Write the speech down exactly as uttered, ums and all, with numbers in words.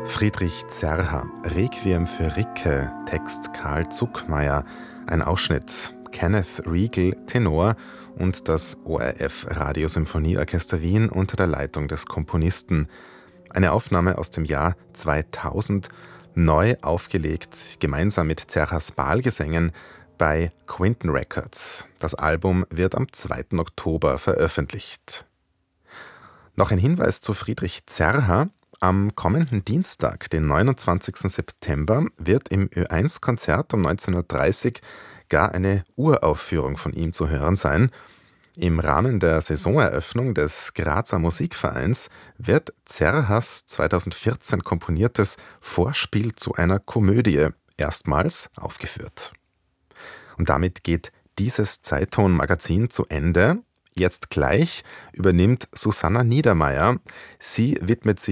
Friedrich Zerha, Requiem für Ricke, Text Karl Zuckmayer, ein Ausschnitt Kenneth Riegel, Tenor und das O R F Radiosymphonieorchester Wien unter der Leitung des Komponisten. Eine Aufnahme aus dem Jahr zweitausend, neu aufgelegt, gemeinsam mit Zerhas Ballgesängen bei Quinton Records. Das Album wird am zweiten Oktober veröffentlicht. Noch ein Hinweis zu Friedrich Zerha. Am kommenden Dienstag, den neunundzwanzigsten September, wird im Ö eins Konzert um neunzehn Uhr dreißig gar eine Uraufführung von ihm zu hören sein. Im Rahmen der Saisoneröffnung des Grazer Musikvereins wird Zerhas zweitausendvierzehn komponiertes Vorspiel zu einer Komödie erstmals aufgeführt. Und damit geht dieses Zeitton-Magazin zu Ende. Jetzt gleich übernimmt Susanna Niedermeyer. Sie widmet sich